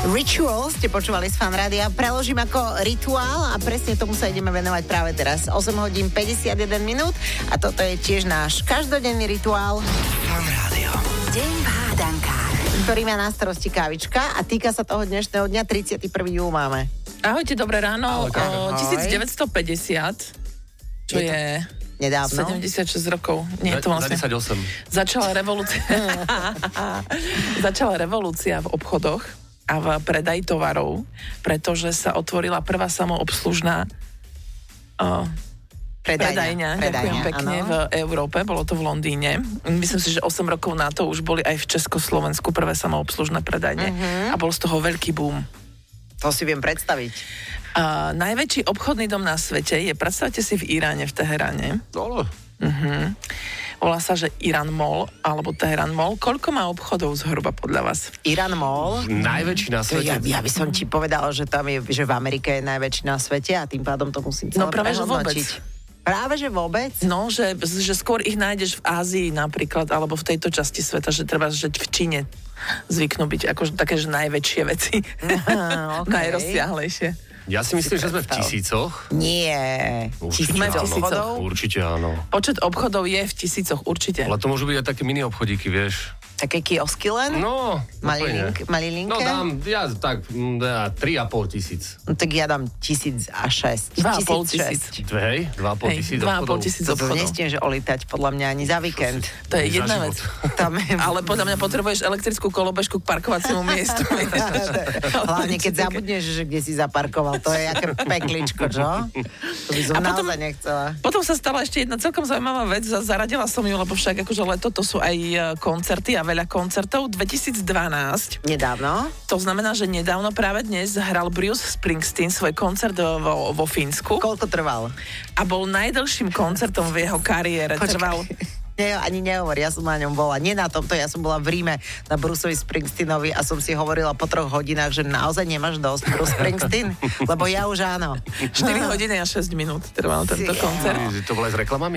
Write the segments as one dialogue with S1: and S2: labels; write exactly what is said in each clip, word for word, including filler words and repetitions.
S1: Ritual ste počúvali z Fan Rádia. Preložím ako rituál a presne tomu sa ideme venovať práve teraz. osem hodín päťdesiatjeden minút a toto je tiež náš každodenný rituál.
S2: Fan Rádio.
S3: Deň v hádankách.
S1: Ktorý má na starosti kávička a týka sa toho dnešného dňa, tridsiateho prvého júla máme.
S4: Ahojte, dobré ráno.
S1: Ahojte.
S4: O devätnásťstopäťdesiat, čo je... je...
S1: Nedávno.
S4: sedemdesiatšesť rokov. Nie, to vlastne...
S2: Za desaťosem.
S4: Začala revolúcia... Začala revolúcia v obchodoch a v predaji tovarov, pretože sa otvorila prvá samoobslužná uh, predajňa,
S1: predajňa,
S4: ďakujem pekne,
S1: áno.
S4: v Európe, bolo to v Londýne. Myslím si, že osem rokov na to už boli aj v Československu prvé samoobslužné predajne uh-huh. a bol z toho veľký boom.
S1: To si viem predstaviť.
S4: Uh, najväčší obchodný dom na svete je, predstavte si, v Iráne, v Teheráne.
S2: No,
S4: Uh-huh. Volá sa, že Iran Mall, alebo Teherán Mall. Koľko má obchodov zhruba podľa vás?
S1: Iran Mall.
S2: najväčší na svete.
S1: Ja, ja by som ti povedala, že tam je, že v Amerike je najväčší na svete a tým pádom to musím celé
S4: No práve, že vôbec.
S1: prehodnotiť. Práve, že vôbec?
S4: No, že, že skôr ich nájdeš v Ázii napríklad, alebo v tejto časti sveta, že treba, že v Číne zvyknú byť akože také, že najväčšie veci.
S1: Aha, okay.
S4: Najrozsiahlejšie.
S2: Ja si myslím, že sme v tisícoch.
S1: Nie.
S2: Určite
S4: Sme v
S2: áno.
S4: tisícoch.
S2: Určite áno.
S4: Počet obchodov je v tisícoch, určite.
S2: Ale to môžu byť aj také mini obchodíky, vieš.
S1: Také kiosky len?
S2: No,
S1: Malilink, malilinké?
S2: No dám, ja tak, ja, tri a pol tisíc.
S1: No, tak ja dám tisíc a šesť.
S4: Dva a pol
S1: tisíc.
S2: Dve, hej? Dva a pol
S4: Hej,
S2: tisíc
S4: dva a pol
S2: obchodov.
S4: tisíc
S1: To
S4: obchodov.
S1: nestieš olitať podľa mňa ani za víkend.
S4: To je
S2: Za
S4: jedna
S2: život.
S4: vec.
S1: Tam je...
S4: Ale podľa mňa potrebuješ elektrickú kolobežku k parkovaciemu miestu.
S1: Hlavne, keď zabudneš, že kde si zaparkoval. To je aké pekličko, čo? To by som
S4: A potom-
S1: naozaj nechcela.
S4: Potom sa stala ešte jedna celkom zaujímavá vec. Zaradila som ju, lebo však akože leto to sú aj e, koncerty a veľa koncertov. dvetisícdvanásť.
S1: Nedávno?
S4: To znamená, že nedávno práve dnes hral Bruce Springsteen svoj koncert vo, vo Fínsku
S1: Koľko trval?
S4: a bol najdlhším koncertom v jeho kariére.
S1: Počkaj.
S4: Trval...
S1: Nie, ani nehovor, ja som na ňom bola. Nie na tomto, ja som bola v Ríme na Bruceovi Springsteenovi a som si hovorila po troch hodinách, že naozaj nemáš dosť Bruce Springsteen, lebo ja už áno.
S4: štyri hodiny a šesť minút trval tento
S1: Si-
S4: koncert.
S2: To bolo aj s reklamami?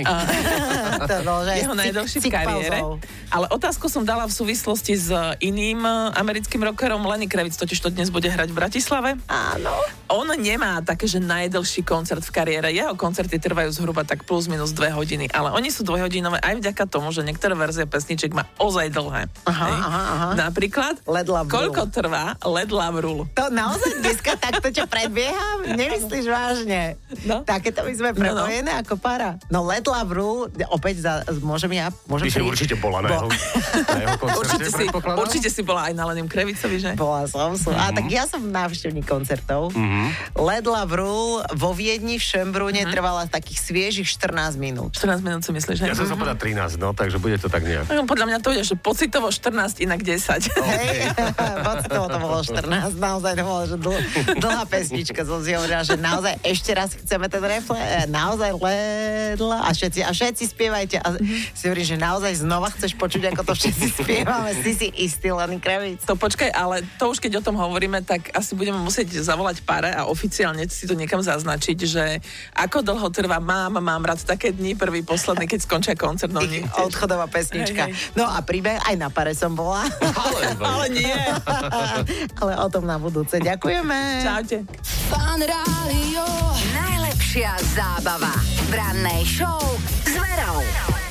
S1: To bolo, že
S4: Jeho
S1: cik-
S4: najdlhší v
S1: cik
S4: kariére.
S1: pauzou.
S4: Ale otázku som dala v súvislosti s iným e, americkým rockerom. Lenny Kravitz totiž to dnes bude hrať v Bratislave.
S1: Áno.
S4: On nemá také, že najdlhší koncert v kariére. Jeho koncerty trvajú zhruba tak plus minus dve hodiny, ale oni sú dvojhodinové aj vďaka tomu, že niektoré verzie pesniček má ozaj dlhé.
S1: Aha,
S4: Hej?
S1: aha, aha.
S4: Napríklad,
S1: Let Love
S4: koľko
S1: Rule.
S4: trvá Let Love Rule?
S1: To naozaj dneska takto ťa predbieham? Nemyslíš vážne?
S4: No.
S1: Takéto my sme prepojené ako para. No Let Love Rule, opäť za, môžem ja? Môžem
S2: Ty si
S1: prísť?
S2: určite bola na
S1: Bo-
S2: jeho, na jeho koncerte,
S4: Určite si,
S2: predpokladám?
S4: určite si bola aj na Lenim Kravicovi, že?
S1: Bola som, som.
S2: Mhm.
S1: A tak ja som návštevník koncertov. Let Love Rule vo Viedni v Šembrúne
S2: Mhm.
S1: trvala takých sviežich štrnásť minút.
S4: štrnásť minút si myslíš, že?
S2: Ja som sa povedal trinásť, no, takže bude to tak nejak.
S4: No, podľa mňa to je, že pocitovo štrnásť, inak desať.
S1: Hej, pocitovo to bolo štrnásť, naozaj to bolo, že dl- dlhá pesnička, som si hovorila, že naozaj ešte raz chceme ten refle, naozaj ledla a všetci, a všetci spievajte a si hovorím, že naozaj znova chceš počuť, ako to všetci spievame, si si istý, Lenny Kravitz.
S4: To počkaj, ale to už keď o tom hovoríme, tak asi budeme musieť zavolať páre a oficiálne si to niekam zaznačiť, že ako dlho trvá mám, mám rád také dni, prvý, posledný, keď skončia koncert. No,
S1: Ich
S4: nie,
S1: odchodová pesnička.
S4: Hej, hej.
S1: No a príbeh, aj na pare som bola.
S2: Ale,
S4: ale nie.
S1: Ale o tom na budúce. Ďakujeme.
S4: Čaute.
S3: Fan Rádio. Najlepšia zábava v rannej show s Verou.